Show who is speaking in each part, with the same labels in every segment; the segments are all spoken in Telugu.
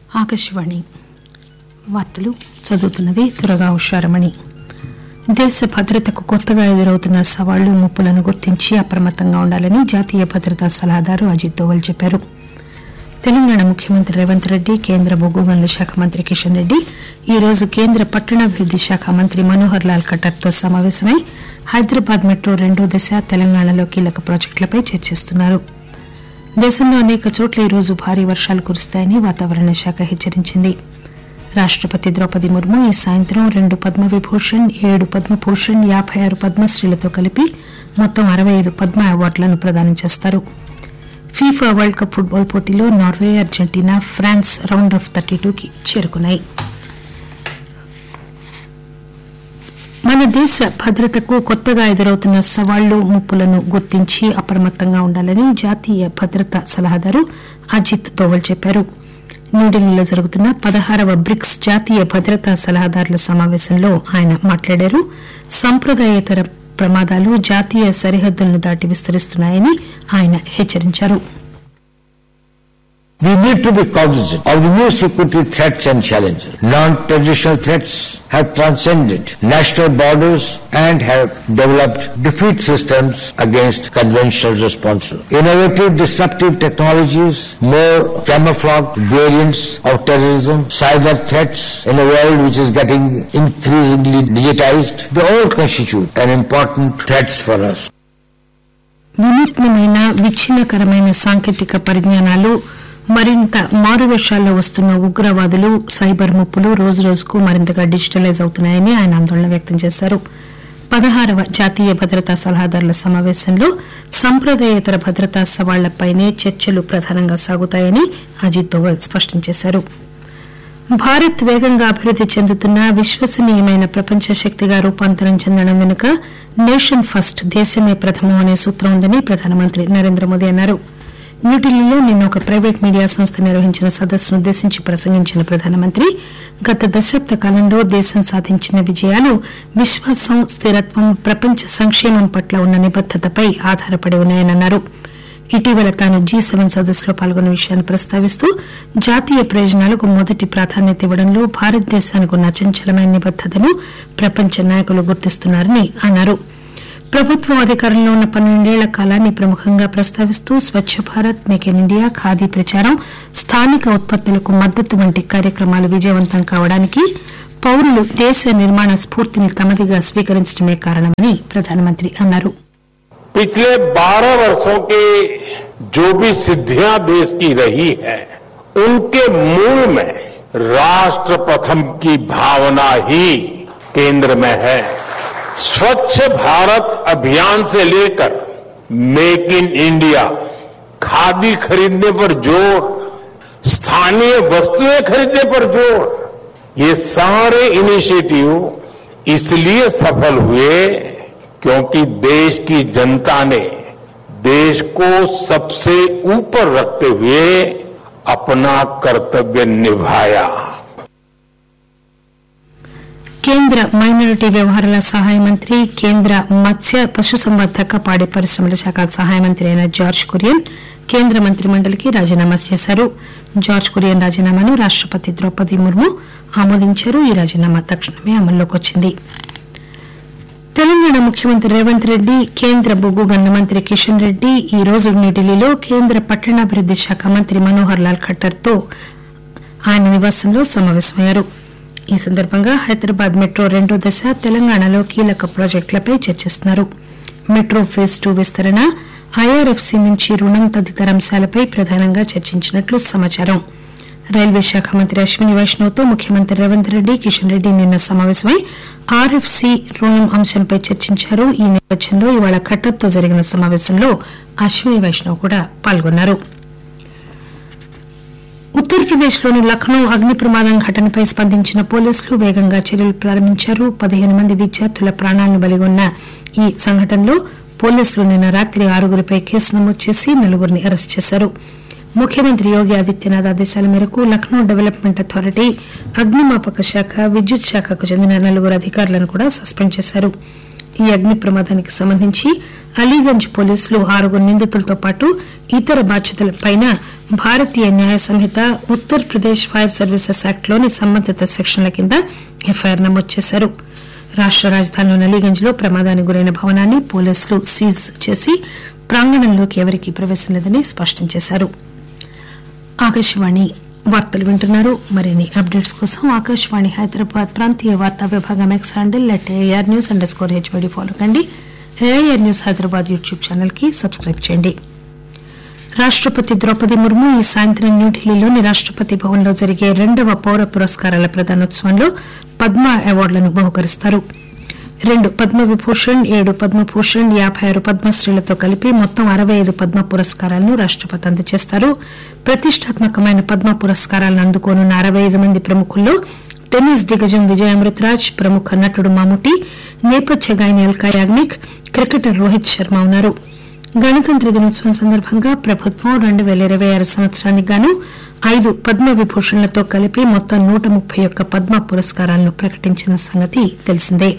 Speaker 1: ఆకాశవాణి వార్తలు చదువుతున్నది త్వరగా ఉషారమణి. దేశ భద్రతకు కొత్తగా ఎదురవుతున్న సవాళ్లు ముప్పులను గుర్తించి అప్రమత్తంగా ఉండాలని జాతీయ భద్రతా సలహాదారు అజిత్ దోవల్ చెప్పారు. తెలంగాణ ముఖ్యమంత్రి రేవంత్ రెడ్డి, కేంద్ర బొగ్గు గనుల శాఖ మంత్రి కిషన్ రెడ్డి ఈరోజు కేంద్ర పట్టణాభివృద్ది శాఖ మంత్రి మనోహర్ లాల్ ఖట్టర్ సమావేశమై హైదరాబాద్ మెట్రో 2వ దశ, తెలంగాణలో కీలక ప్రాజెక్టులపై చర్చిస్తున్నారు. దేశంలో అనేక చోట్ల ఈరోజు భారీ వర్షాలు కురుస్తాయని వాతావరణ శాఖ హెచ్చరించింది. రాష్టపతి ద్రౌపది ముర్ము ఈ సాయంత్రం 2 పద్మవిభూషణ్, 7 పద్మభూషణ్, 56 పద్మశ్రీలతో కలిపి మొత్తం 65 పద్మ అవార్డులను ప్రదానం చేస్తారు. ఫీఫా వరల్డ్ కప్ ఫుట్బాల్ పోటీలో Norway, Argentina, France round of 32కి చేరుకున్నాయి. మన దేశ భద్రతకు కొత్తగా ఎదురవుతున్న సవాళ్లు ముప్పులను గుర్తించి అప్రమత్తంగా ఉండాలని జాతీయ భద్రతా సలహాదారు అజిత్ దోవల్ చెప్పారు. న్యూఢిల్లీలో జరుగుతున్న 16వ బ్రిక్స్ జాతీయ భద్రతా సలహాదారుల సమావేశంలో ఆయన మాట్లాడారు. సంప్రదాయేతర ప్రమాదాలు జాతీయ సరిహద్దులను దాటి విస్తరిస్తున్నాయని ఆయన హెచ్చరించారు.
Speaker 2: We need to be cognizant of the new security threats and challenges. Non-traditional threats have transcended national borders and have developed defeat systems against conventional responses. Innovative disruptive technologies, more camouflaged variants of terrorism, cyber threats in a world which is getting increasingly digitized, they all constitute an important threats for us.
Speaker 1: వినూత్నమైన విచ్ఛిన్నకరమైన సాంకేతిక పరిజ్ఞానాలు, మరింత మారువేషాల్లో వస్తున్న ఉగ్రవాదులు, సైబర్ ముప్పులు రోజురోజుకు మరింతగా డిజిటలైజ్ అవుతున్నాయని ఆయన ఆందోళన వ్యక్తం చేశారు. 16వ జాతీయ భద్రతా సలహాదారుల సమావేశంలో సంప్రదాయేతర భద్రతా సవాళ్లపైనే చర్చలు ప్రధానంగా సాగుతాయని అజిత్ దోవల్ స్పష్టం చేశారు. భారత్ వేగంగా అభివృద్ది చెందుతున్న విశ్వసనీయమైన ప్రపంచ శక్తిగా రూపాంతరం చెందడం వెనుక నేషన్ ఫస్ట్, దేశమే ప్రథమం అనే సూత్రం ఉందని ప్రధానమంత్రి నరేంద్ర మోదీ అన్నారు. న్యూఢిల్లీలో నిన్న ఒక ప్రైవేట్ మీడియా సంస్థ నిర్వహించిన సదస్సును ఉద్దేశించి ప్రసంగించిన ప్రధానమంత్రి గత దశాబ్ద కాలంలో దేశం సాధించిన విజయాలు విశ్వాసం, స్థిరత్వం, ప్రపంచ సంక్షేమం పట్ల ఉన్న నిబద్దతపై ఆధారపడి ఉన్నాయన్నారు. ఇటీవల తాను G7 సదస్సులో పాల్గొన్న విషయాన్ని ప్రస్తావిస్తూ జాతీయ ప్రయోజనాలకు మొదటి ప్రాధాన్యత ఇవ్వడంలో భారతదేశానికి ఉన్న అచంచలమైన నిబద్దతను ప్రపంచ నాయకులు గుర్తిస్తున్నారని అన్నారు. ప్రభుత్వం అధికారంలో ఉన్న 12 ఏళ్ల కాలాన్ని ప్రముఖంగా ప్రస్తావిస్తూ Swachh Bharat, make in India, khadi ప్రచారం, స్థానిక ఉత్పత్తులకు మద్దతు వంటి కార్యక్రమాలు విజయవంతం కావడానికి పౌరులు దేశ నిర్మాణ స్ఫూర్తిని తమదిగా స్వీకరించడమే కారణమని ప్రధానమంత్రి అన్నారు.
Speaker 3: पिछले 12 वर्षों के जो भी सिद्धियां देश की रही है, उनके मूल में राष्ट्र प्रथम की भावना ही केंद्र में है. स्वच्छ भारत अभियान से लेकर मेक इन इंडिया, खादी खरीदने पर जोर, स्थानीय वस्तुएं खरीदने पर जोर, ये सारे इनिशिएटिव इसलिए सफल हुए क्योंकि देश की जनता ने देश को सबसे ऊपर रखते हुए अपना कर्तव्य निभाया.
Speaker 1: కేంద్ర మైనారిటీ వ్యవహారాల సహాయ మంత్రి, కేంద్ర మత్స్య పశుసంవర్ధక పాడి పరిశ్రమల శాఖ సహాయ మంత్రి అయిన జార్జ్ కురియన్ కేంద్ర మంత్రి మండలికి రాజీనామా చేశారు. జార్జ్ కురియన్ రాజీనామాను రాష్టపతి ద్రౌపది ముర్ము ఆమోదించారు. ఈ రాజీనామా తక్షణమే అమల్లోకి వచ్చింది. తెలంగాణ ముఖ్యమంత్రి రేవంత్ రెడ్డి, కేంద్ర బొగ్గు గనుల మంత్రి కిషన్ రెడ్డి ఈరోజు న్యూఢిల్లీలో కేంద్ర పట్టణాభివృద్ది శాఖ మంత్రి మనోహర్ లాల్ ఖట్టర్తో ఆయన నివాసంలో సమావేశమయ్యారు. ఈ సందర్భంగా హైదరాబాద్ మెట్రో 2వ దశ, తెలంగాణలో కీలక ప్రాజెక్టులపై చర్చిస్తున్నారు. మెట్రో ఫేజ్ 2 విస్తరణ, IRFC నుంచి రుణం తదితర అంశాలపై ప్రధానంగా చర్చించినట్లు సమాచారం. రైల్వే శాఖ మంత్రి అశ్విని వైష్ణవ్తో ముఖ్యమంత్రి రేవంత్ రెడ్డి, కిషన్ రెడ్డి నిన్న సమావేశమై RFC రుణం అంశంపై చర్చించారు. ఈ నేపథ్యంలో ఇవాళ ఖట్టర్తో జరిగిన సమావేశంలో అశ్విని వైష్ణవ్ కూడా పాల్గొన్నారు. ఉత్తరప్రదేశ్లోని లక్నో అగ్ని ప్రమాదం ఘటనపై స్పందించిన పోలీసులు వేగంగా చర్యలు ప్రారంభించారు. 15 మంది విద్యార్థుల ప్రాణాలను బలిగొన్న ఈ సంఘటనలో పోలీసులు నిన్న రాత్రి 6గురిపై కేసు నమోదు చేసి 4గురిని అరెస్టు చేశారు. ముఖ్యమంత్రి యోగి ఆదిత్యనాథ్ ఆదేశాల మేరకు లక్నో డెవలప్మెంట్ అథారిటీ, అగ్నిమాపక శాఖ, విద్యుత్ శాఖకు చెందిన 4 అధికారులను కూడా సస్పెండ్ చేశారు. ఈ అగ్ని ప్రమాదానికి సంబంధించి అలీగంజ్ పోలీసులు 6 నిందితులతో పాటు ఇతర బాధ్యులపై భారతీయ న్యాయ సంహిత ఉత్తరప్రదేశ్ ఫైర్ సర్వీసెస్ యాక్ట్లోని సంబంధిత సెక్షన్ల కింద ఎఫ్ఐఆర్ నమోదు చేశారు. రాష్ట రాజధానిలోని అలీగంజ్ లో ప్రమాదానికి గురైన భవనాన్ని పోలీసులు సీజ్ చేసి ప్రాంగణంలోకి ఎవరికీ ప్రవేశం లేదని స్పష్టం చేశారు. ఆకాశవాణి వార్తలు వింటున్నారు. మరిన్ని అప్డేట్స్ కోసం ఆకాశవాణి హైదరాబాద్ ప్రాంతీయ వార్తా విభాగం X handle @AIR News_HBD follow కండి. AIR news Hyderabad YouTube channel కి సబ్స్క్రైబ్ చేయండి. రాష్టపతి ద్రౌపది ముర్ము ఈ సాయంత్రం న్యూఢిల్లీలోని రాష్టపతి భవన్ లో జరిగే 2వ పౌర పురస్కారాల ప్రదానోత్సవంలో పద్మ అవార్డులను బహుకరిస్తారు. 2 పద్మవిభూషణ్, 7 పద్మభూషణ్, 56 పద్మశ్రీలతో కలిపి మొత్తం 65 పద్మ పురస్కారాలను రాష్టపతి అందజేస్తారు. ప్రతిష్టాత్మకమైన పద్మ పురస్కారాలను అందుకోనున్న 65 మంది ప్రముఖుల్లో టెన్నిస్ దిగ్గజం విజయ్ అమృతరాజ్, ప్రముఖ నటుడు మమ్ముటి, నేపథ్య గాయని అల్కా యాగ్నిక్, క్రికెటర్ రోహిత్ శర్మ ఉన్నారు. గణతంత్ర దినోత్సవం సందర్భంగా ప్రభుత్వం 2026 సంవత్సరానికి గాను 5 పద్మవిభూషణ్లతో కలిపి మొత్తం 131 పద్మ పురస్కారాలను ప్రకటించిన సంగతి తెలిసిందే.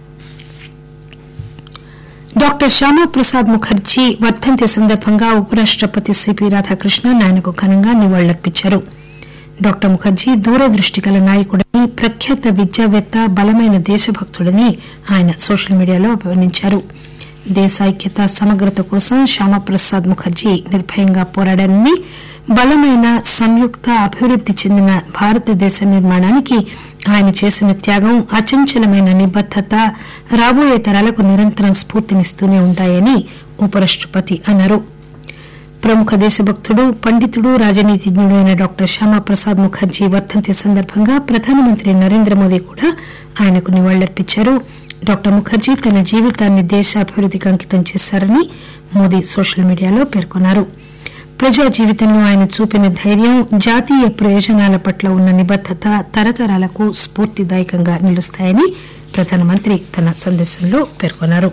Speaker 1: డాక్టర్ శ్యామాప్రసాద్ ముఖర్జీ వర్ధంతి సందర్భంగా ఉపరాష్టపతి సిపి రాధాకృష్ణన్ ఆయనకు ఘనంగా నివాళులర్పించారు. డాక్టర్ ముఖర్జీ దూరదృష్టి గల నాయకుడని, ప్రఖ్యాత విద్యావేత్త, బలమైన దేశభక్తుడని ఆయన సోషల్ మీడియాలో అభివర్ణించారు. దేశ ఐక్యత, సమగ్రత కోసం శ్యామాప్రసాద్ ముఖర్జీ నిర్భయంగా పోరాడారని, బలమైన, సంయుక్త, అభివృద్ది చెందిన భారతదేశ నిర్మాణానికి ఆయన చేసిన త్యాగం, అచంచలమైన నిబద్దత రాబోయే తరాలకు నిరంతరం స్ఫూర్తినిస్తూనే ఉంటాయని ఉపరాష్టపతి అన్నారు. ప్రముఖ దేశభక్తుడు, పండితుడు, రాజనీతిజ్ఞుడు అయిన డాక్టర్ శ్యామాప్రసాద్ ముఖర్జీ వర్ధంతి సందర్భంగా ప్రధానమంత్రి నరేంద్ర మోదీ కూడా ఆయనకు నివాళులర్పించారు. డాక్టర్ ముఖర్జీ తన జీవితాన్ని దేశ అభివృద్దికి అంకితం చేశారని మోదీ సోషల్ మీడియాలో పేర్కొన్నారు. ప్రజా జీవితంలో ఆయన చూపిన ధైర్యం, జాతీయ ప్రయోజనాల పట్ల ఉన్న నిబద్దత తరతరాలకు స్ఫూర్తిదాయకంగా నిలుస్తాయని ప్రధానమంత్రి తన సందేశంలో పేర్కొన్నారు.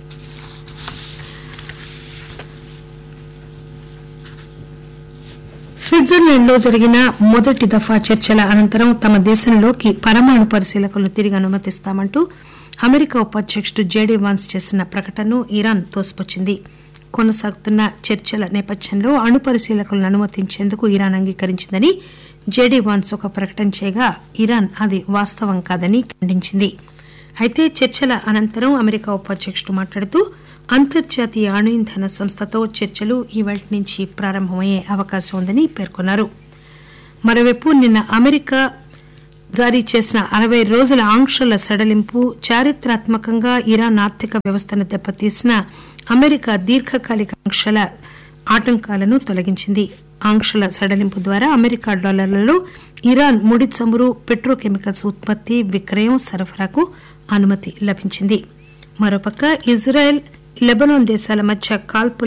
Speaker 1: స్విట్జర్లాండ్ లో జరిగిన మొదటి దఫా చర్చల అనంతరం తమ దేశంలోకి పరమాణు పరిశీలకులను తిరిగి అనుమతిస్తామంటూ అమెరికా ఉపాధ్యకుడు జేడీ వాన్స్ చేసిన ప్రకటనను ఇరాన్ తోసిపుచ్చింది. కొనసాగుతున్న చర్చల నేపథ్యంలో అణు పరిశీలకులను అనుమతించేందుకు ఇరాన్ అంగీకరించిందని జేడీ వాన్స్ ఒక ప్రకటన చేయగా ఇరాన్ అది వాస్తవం కాదని ఖండించింది. అయితే చర్చల అనంతరం అమెరికా ఉపాధ్యకుడు మాట్లాడుతూ అంతర్జాతీయ అణు ఇంధన సంస్థతో చర్చలు ఈవేళ నుంచి ప్రారంభమయ్యే అవకాశం ఉందని పేర్కొన్నారు. మరోవైపు నిన్న అమెరికా జారీ చేసిన 60 రోజుల ఆంక్షల సడలింపు చారిత్రాత్మకంగా ఇరాన్ ఆర్థిక వ్యవస్థను దెబ్బతీసిన అమెరికా దీర్ఘకాలిక ఆంక్షల ఆటంకాలను తొలగించింది. ఆంక్షల సడలింపు ద్వారా అమెరికా డాలర్లలో ఇరాన్ ముడి చమురు, పెట్రోకెమికల్స్ ఉత్పత్తి, విక్రయం, సరఫరాకు అనుమతి లభించింది. మరోపక్క ఇజ్రాయెల్, లెబనాన్ దేశాల మధ్య కాల్పుల